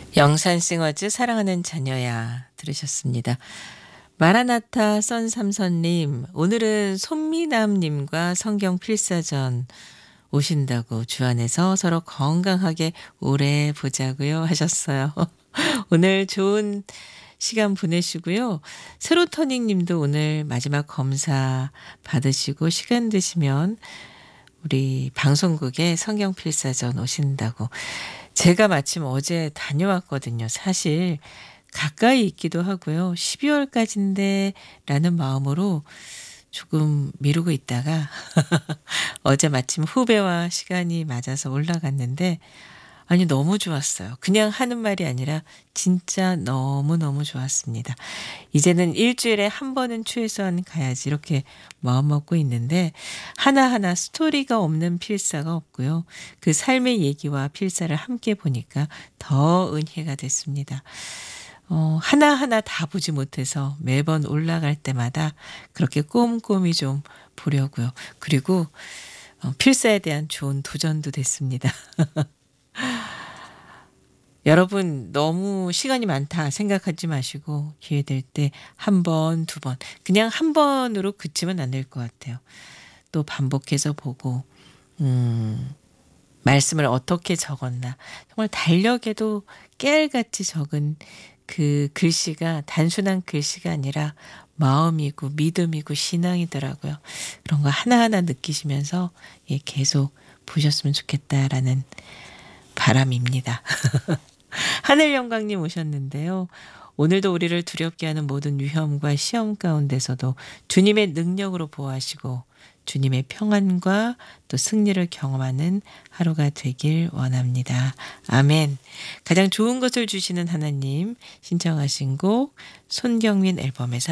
영산싱어즈 사랑하는 자녀야 들으셨습니다. 마라나타 썬삼선님, 오늘은 손미남님과 성경 필사전 오신다고 주안에서 서로 건강하게 오래 보자고요 하셨어요. 오늘 좋은 시간 보내시고요. 세로토닉님도 오늘 마지막 검사 받으시고 시간 되시면 우리 방송국에 성경 필사전 오신다고. 제가 마침 어제 다녀왔거든요. 사실 가까이 있기도 하고요. 12월까지인데 라는 마음으로 조금 미루고 있다가 어제 마침 후배와 시간이 맞아서 올라갔는데 아니 너무 좋았어요. 그냥 하는 말이 아니라 진짜 너무너무 좋았습니다. 이제는 일주일에 한 번은 최소한 가야지 이렇게 마음먹고 있는데 하나하나 스토리가 없는 필사가 없고요. 그 삶의 얘기와 필사를 함께 보니까 더 은혜가 됐습니다. 하나하나 다 보지 못해서 매번 올라갈 때마다 그렇게 꼼꼼히 좀 보려고요. 그리고 필사에 대한 좋은 도전도 됐습니다. 여러분 너무 시간이 많다 생각하지 마시고 기회 될 때 한 번, 두 번 그냥 한 번으로 그치면 안 될 것 같아요. 또 반복해서 보고 말씀을 어떻게 적었나 정말 달력에도 깨알같이 적은 그 글씨가 단순한 글씨가 아니라 마음이고 믿음이고 신앙이더라고요. 그런 거 하나하나 느끼시면서 계속 보셨으면 좋겠다라는 바람입니다. 하늘영광님 오셨는데요. 오늘도 우리를 두렵게 하는 모든 위험과 시험 가운데서도 주님의 능력으로 보호하시고 주님의 평안과 또 승리를 경험하는 하루가 되길 원합니다. 아멘. 가장 좋은 것을 주시는 하나님 신청하신 곡 손경민 앨범에서